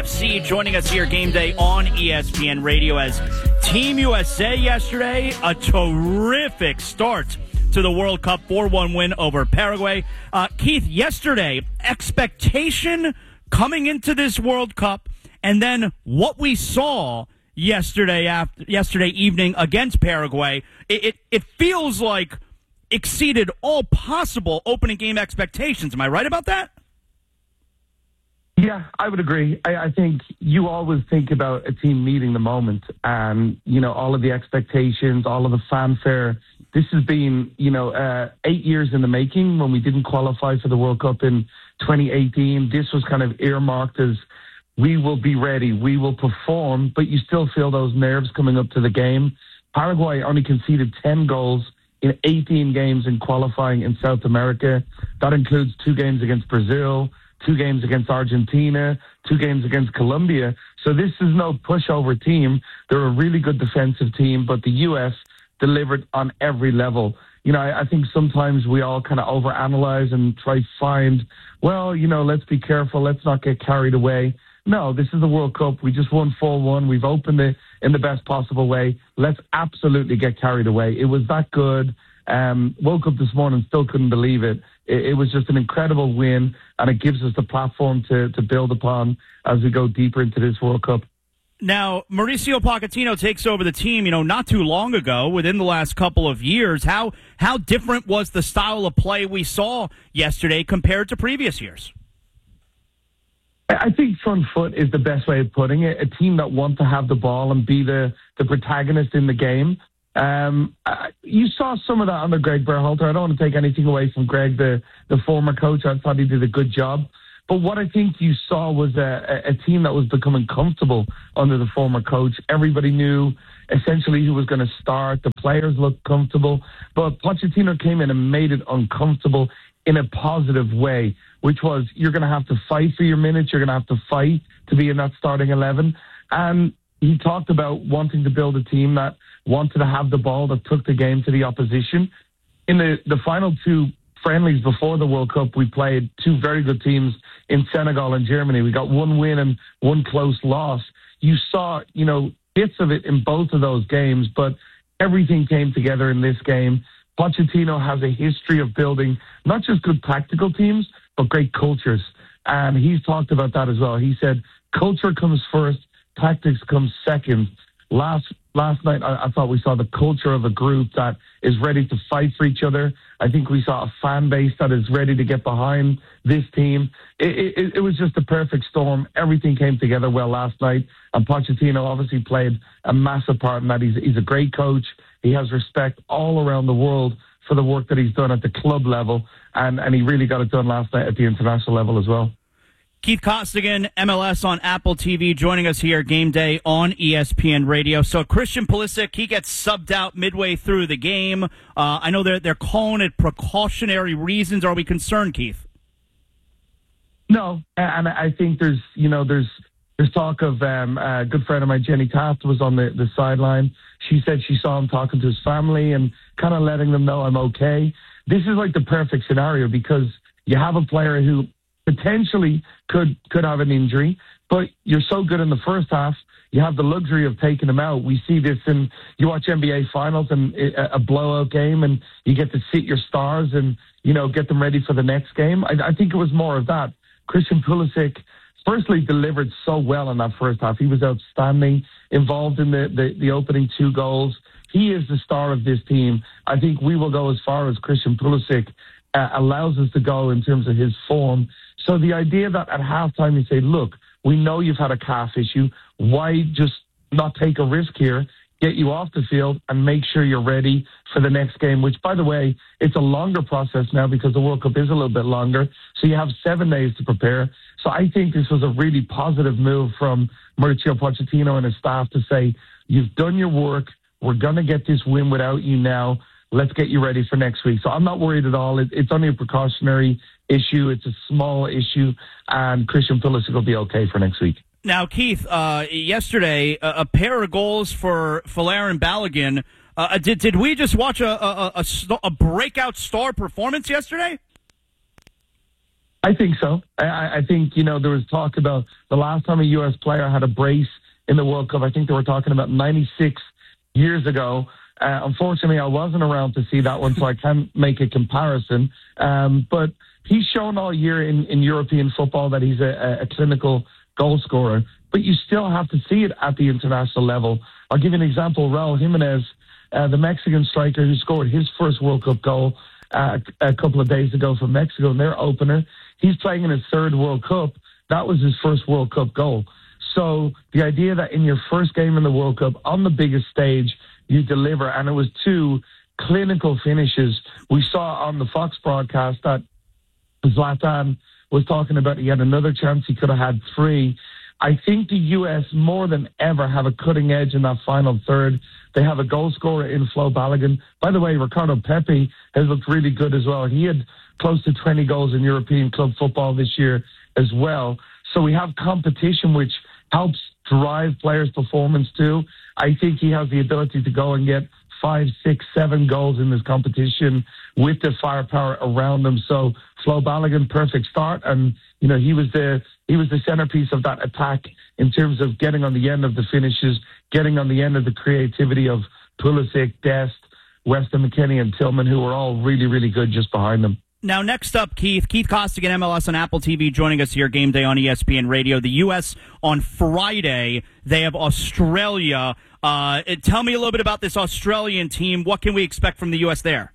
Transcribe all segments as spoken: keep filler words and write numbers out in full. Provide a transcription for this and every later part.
F C joining us here game day on E S P N Radio as Team U S A yesterday, a terrific start to the World Cup, four one win over Paraguay. Uh, Keith, yesterday, expectation coming into this World Cup, and then what we saw yesterday after yesterday evening against Paraguay, it, it, it feels like exceeded all possible opening game expectations. Am I right about that? Yeah, I would agree. I, I think you always think about a team meeting the moment and, you know, all of the expectations, all of the fanfare. This has been, you know, uh, eight years in the making when we didn't qualify for the World Cup in twenty eighteen. This was kind of earmarked as we will be ready, we will perform, but you still feel those nerves coming up to the game. Paraguay only conceded ten goals in eighteen games in qualifying in South America. That includes two games against Brazil, two games against Argentina, two games against Colombia. So this is no pushover team. They're a really good defensive team, but the U S delivered on every level. You know, I, I think sometimes we all kind of overanalyze and try to find, well, you know, let's be careful, let's not get carried away. No, this is the World Cup. We just won four one. We've opened it in the best possible way. Let's absolutely get carried away. It was that good. Um, woke up this morning, still couldn't believe it. it. It was just an incredible win, and it gives us the platform to, to build upon as we go deeper into this World Cup. Now, Mauricio Pochettino takes over the team, you know, not too long ago, within the last couple of years. How how different was the style of play we saw yesterday compared to previous years? I think front foot is the best way of putting it. A team that wants to have the ball and be the, the protagonist in the game. Um, uh, you saw some of that under Greg Berhalter. I don't want to take anything away from Greg, the, the former coach. I thought he did a good job. But what I think you saw was a, a team that was becoming comfortable under the former coach. Everybody knew essentially who was going to start. The players looked comfortable. But Pochettino came in and made it uncomfortable in a positive way, which was you're going to have to fight for your minutes. You're going to have to fight to be in that starting eleven. And he talked about wanting to build a team that wanted to have the ball, that took the game to the opposition. In the, the final two friendlies before the World Cup, we played two very good teams in Senegal and Germany. We got one win and one close loss. You saw, you know, bits of it in both of those games, but everything came together in this game. Pochettino has a history of building not just good tactical teams, but great cultures. And he's talked about that as well. He said, culture comes first, tactics comes second. Last last night, I, I thought we saw the culture of a group that is ready to fight for each other. I think we saw a fan base that is ready to get behind this team. It, it, it was just a perfect storm. Everything came together well last night. And Pochettino obviously played a massive part in that. He's, he's a great coach. He has respect all around the world for the work that he's done at the club level. And, and he really got it done last night at the international level as well. Keith Costigan, M L S on Apple T V, joining us here game day on E S P N Radio. So Christian Pulisic, he gets subbed out midway through the game. Uh, I know they're they're calling it precautionary reasons. Are we concerned, Keith? No, and I think there's you know there's there's talk of um, a good friend of mine, Jenny Taft, was on the, the sideline. She said she saw him talking to his family and kind of letting them know I'm okay. This is like the perfect scenario because you have a player who potentially could could have an injury, but you're so good in the first half, you have the luxury of taking him out. We see this in, you watch N B A finals and a blowout game and you get to sit your stars and, you know, get them ready for the next game. I, I think it was more of that. Christian Pulisic firstly delivered so well in that first half. He was outstanding, involved in the, the, the opening two goals. He is the star of this team. I think we will go as far as Christian Pulisic uh, allows us to go in terms of his form. So the idea that at halftime you say, look, we know you've had a calf issue. Why just not take a risk here, get you off the field and make sure you're ready for the next game, which, by the way, it's a longer process now because the World Cup is a little bit longer. So you have seven days to prepare. So I think this was a really positive move from Mauricio Pochettino and his staff to say, you've done your work. We're going to get this win without you now. Let's get you ready for next week. So I'm not worried at all. It, it's only a precautionary issue. It's a small issue, and Christian Pulisic will be okay for next week. Now, Keith, uh, yesterday, a, a pair of goals for Folarin Balogun. Uh, did did we just watch a a, a a breakout star performance yesterday? I think so. I, I think, you know, there was talk about the last time a U S player had a brace in the World Cup. I think they were talking about ninety-six years ago. Uh, unfortunately, I wasn't around to see that one, so I can't make a comparison. Um, but he's shown all year in, in European football that he's a, a clinical goal scorer. But you still have to see it at the international level. I'll give you an example. Raul Jimenez, uh, the Mexican striker who scored his first World Cup goal uh, a couple of days ago for Mexico in their opener, he's playing in his third World Cup. That was his first World Cup goal. So the idea that in your first game in the World Cup, on the biggest stage, you deliver, and it was two clinical finishes. We saw on the Fox broadcast that Zlatan was talking about he had another chance, he could have had three. I think the U S more than ever have a cutting edge in that final third. They have a goal scorer in Flo Balogun. By the way, Ricardo Pepi has looked really good as well. He had close to twenty goals in European club football this year as well. So we have competition which helps drive players' performance too. I think he has the ability to go and get five, six, seven goals in this competition with the firepower around him. So Flo Balogun, perfect start, and you know he was the he was the centerpiece of that attack in terms of getting on the end of the finishes, getting on the end of the creativity of Pulisic, Dest, Weston McKennie, and Tillman, who were all really, really good just behind them. Now, next up, Keith. Keith Costigan, M L S on Apple T V, joining us here, Game Day on E S P N Radio. The U S on Friday, they have Australia. Uh, tell me a little bit about this Australian team. What can we expect from the U S there?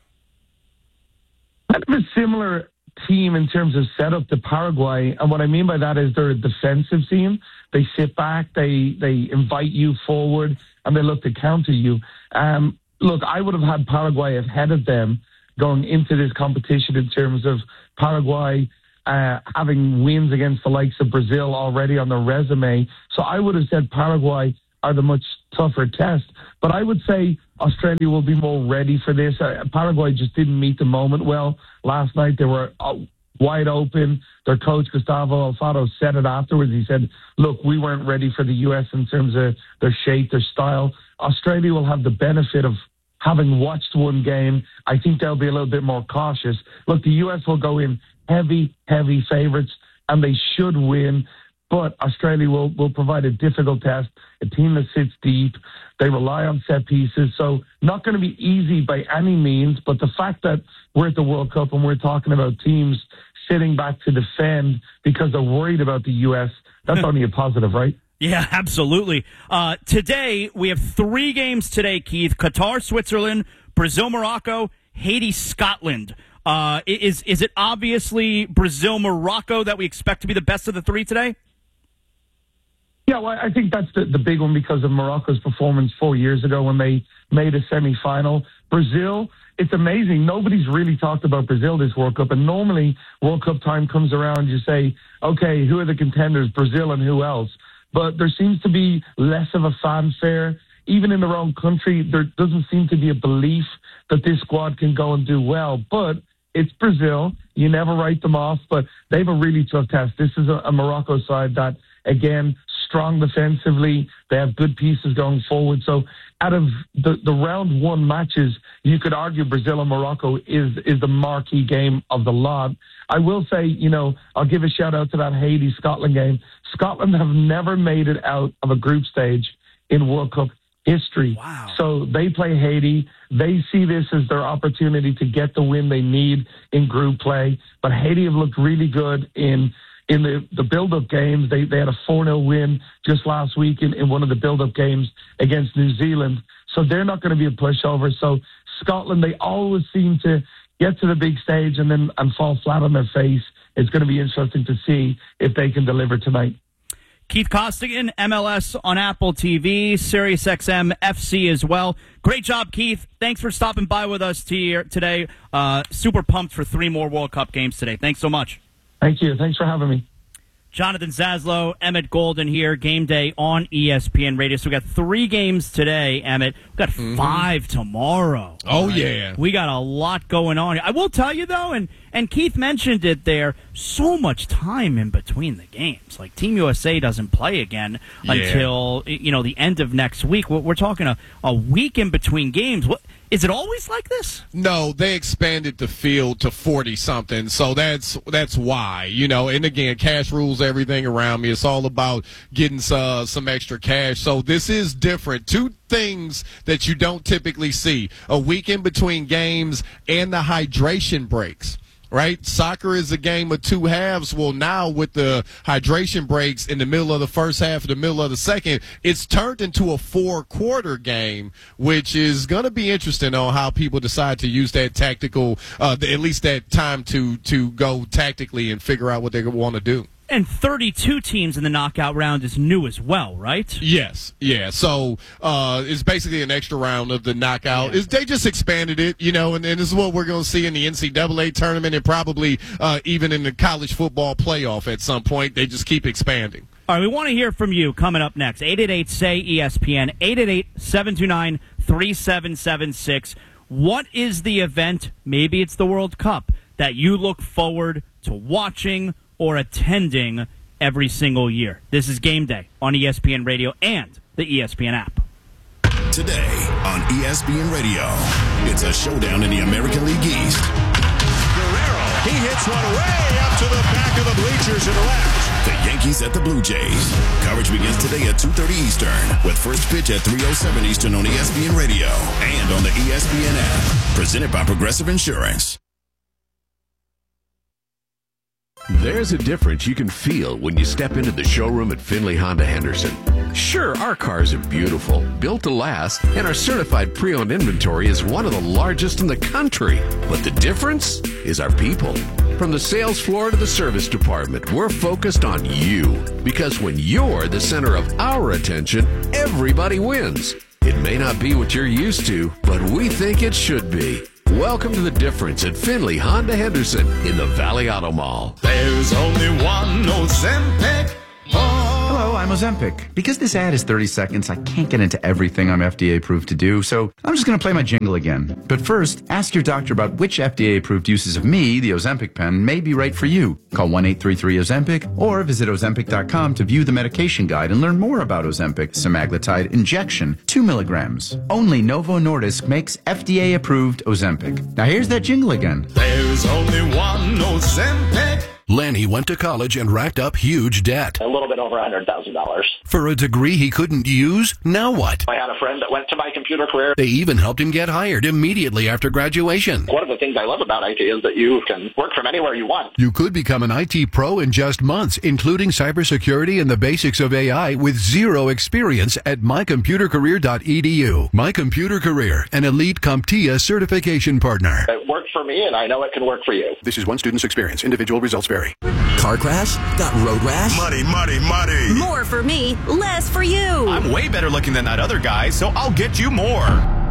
Kind of a similar team in terms of setup to Paraguay. And what I mean by that is they're a defensive team. They sit back, they, they invite you forward, and they look to counter you. Um, look, I would have had Paraguay ahead of them going into this competition in terms of Paraguay uh, having wins against the likes of Brazil already on their resume. So I would have said Paraguay are the much tougher test. But I would say Australia will be more ready for this. Uh, Paraguay just didn't meet the moment well last night. They were uh, wide open. Their coach, Gustavo Alfaro, said it afterwards. He said, look, we weren't ready for the U S in terms of their shape, their style. Australia will have the benefit of having watched one game. I think they'll be a little bit more cautious. Look, the U S will go in heavy, heavy favorites, and they should win. But Australia will, will provide a difficult test, a team that sits deep. They rely on set pieces. So not going to be easy by any means. But the fact that we're at the World Cup and we're talking about teams sitting back to defend because they're worried about the U S, that's only a positive, right? Yeah, absolutely. Uh, today, we have three games today, Keith. Qatar, Switzerland, Brazil, Morocco, Haiti, Scotland. Uh, is is it obviously Brazil, Morocco that we expect to be the best of the three today? Yeah, well, I think that's the, the big one because of Morocco's performance four years ago when they made a semi-final. Brazil, it's amazing. Nobody's really talked about Brazil this World Cup. And normally, World Cup time comes around, you say, okay, who are the contenders, Brazil and who else? But there seems to be less of a fanfare. Even in their own country, there doesn't seem to be a belief that this squad can go and do well. But it's Brazil. You never write them off, but they have a really tough test. This is a, a Morocco side that, again, strong defensively. They have good pieces going forward. So out of the, the round one matches, you could argue Brazil and Morocco is, is the marquee game of the lot. I will say, you know, I'll give a shout out to that Haiti-Scotland game. Scotland have never made it out of a group stage in World Cup history. Wow. So they play Haiti. They see this as their opportunity to get the win they need in group play. But Haiti have looked really good in in the, the build-up games. They they had a four nil win just last week in, in one of the build-up games against New Zealand. So they're not going to be a pushover. So Scotland, they always seem to get to the big stage and then and fall flat on their face. It's going to be interesting to see if they can deliver tonight. Keith Costigan, M L S on Apple T V, Sirius X M, F C as well. Great job, Keith. Thanks for stopping by with us today. Uh, super pumped for three more World Cup games today. Thanks so much. Thank you. Thanks for having me. Jonathan Zaslow, Emmett Golden here, Game Day on E S P N Radio. So we got three games today, Emmett. We got mm-hmm. five tomorrow. Oh, right? yeah. We got a lot going on. I will tell you, though, and, and Keith mentioned it there, so much time in between the games. Like, Team U S A doesn't play again yeah. until, you know, the end of next week. We're, we're talking a, a week in between games. What Is it always like this? No, they expanded the field to forty-something, so that's that's why. You know, and again, cash rules everything around me. It's all about getting uh, some extra cash. So this is different. Two things that you don't typically see: a week in between games and the hydration breaks. Right? Soccer is a game of two halves. Well, now with the hydration breaks in the middle of the first half, the middle of the second, it's turned into a four-quarter game, which is going to be interesting on how people decide to use that tactical, uh, at least that time to, to go tactically and figure out what they want to do. And thirty-two teams in the knockout round is new as well, right? Yes, yeah. So uh, it's basically an extra round of the knockout. Yeah. It's, they just expanded it, you know, and, and this is what we're going to see in the N C double A tournament and probably uh, even in the college football playoff at some point. They just keep expanding. All right, we want to hear from you coming up next. eight eight eight, S A Y, E S P N, eight eight eight, seven two nine, three seven seven six. What is the event, maybe it's the World Cup, that you look forward to watching or attending every single year? This is Game Day on E S P N Radio and the E S P N app. Today on E S P N Radio, it's a showdown in the American League East. Guerrero, he hits one way up to the back of the bleachers and left. The Yankees at the Blue Jays. Coverage begins today at two thirty Eastern with first pitch at three oh seven Eastern on E S P N Radio and on the E S P N app. Presented by Progressive Insurance. There's a difference you can feel when you step into the showroom at Finley Honda Henderson. Sure, our cars are beautiful, built to last, and our certified pre-owned inventory is one of the largest in the country. But the difference is our people. From the sales floor to the service department, we're focused on you. Because when you're the center of our attention, everybody wins. It may not be what you're used to, but we think it should be. Welcome to The Difference at Finley Honda Henderson in the Valley Auto Mall. There's only one Ozempic. Hello, I'm Ozempic. Because this ad is thirty seconds, I can't get into everything I'm F D A approved to do, so I'm just going to play my jingle again. But first, ask your doctor about which F D A approved uses of me, the Ozempic pen, may be right for you. Call one eight three three Ozempic or visit Ozempic dot com to view the medication guide and learn more about Ozempic semaglutide injection, two milligrams. Only Novo Nordisk makes F D A approved Ozempic. Now here's that jingle again. There's only one Ozempic. Lanny went to college and racked up huge debt. A little bit over one hundred thousand dollars. For a degree he couldn't use? Now what? I had a friend that went to my computer career. They even helped him get hired immediately after graduation. One of the things I love about I T is that you can work from anywhere you want. You could become an I T pro in just months, including cybersecurity and the basics of A I with zero experience at my computer career dot e d u. My Computer Career, an elite CompTIA certification partner. It worked for me, and I know it can work for you. This is one student's experience. Individual results vary. Car crash? Got road rash? Money, money, money. More for me, less for you. I'm way better looking than that other guy, so I'll get you more.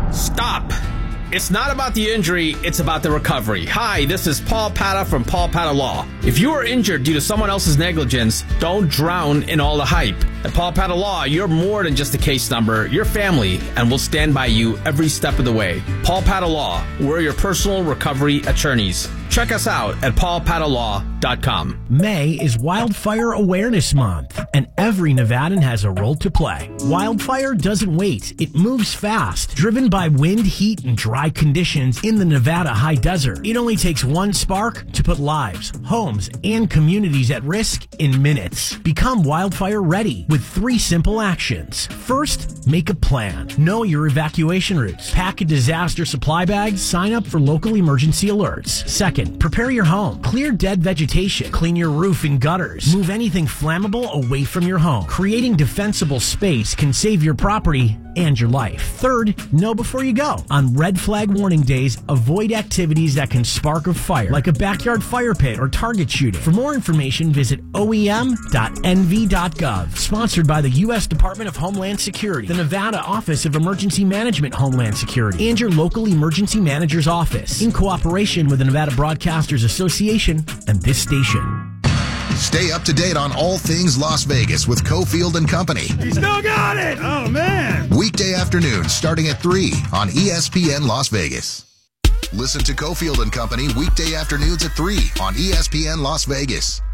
Stop. It's not about the injury, it's about the recovery. Hi, this is Paul Pata from Paul Pata Law. If you are injured due to someone else's negligence, don't drown in all the hype. At Paul Pata Law, you're more than just a case number. You're family, and we'll stand by you every step of the way. Paul Pata Law, we're your personal recovery attorneys. Check us out at paul pata law dot com. May is Wildfire Awareness Month, and every Nevadan has a role to play. Wildfire doesn't wait. It moves fast. Driven by wind, heat, and dry conditions in the Nevada high desert, it only takes one spark to put lives, homes, and communities at risk in minutes. Become wildfire ready with three simple actions. First, make a plan. Know your evacuation routes. Pack a disaster supply bag. Sign up for local emergency alerts. Second, prepare your home. Clear dead vegetation. Clean your roof and gutters. Move anything flammable away from your home. Creating defensible space can save your property and your life. Third, know before you go. On red flag warning days, avoid activities that can spark a fire, like a backyard fire pit or target shooting. For more information, visit o e m dot n v dot gov. Sponsored by the U S Department of Homeland Security, the Nevada Office of Emergency Management Homeland Security, and your local emergency manager's office, in cooperation with the Nevada Broadcasters Association and this station. Stay up to date on all things Las Vegas with Cofield and Company. He still got it! Oh, man! Weekday afternoons starting at three on E S P N Las Vegas. Listen to Cofield and Company weekday afternoons at three on E S P N Las Vegas.